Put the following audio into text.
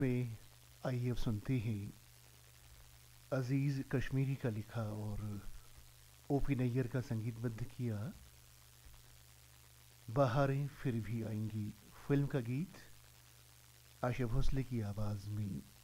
में आइए अब सुनते हैं अजीज़ कश्मीरी का लिखा और ओपी नैयर का संगीतबद्ध किया बहारें फिर भी आएंगी फिल्म का गीत आशा भोसले की आवाज़ में।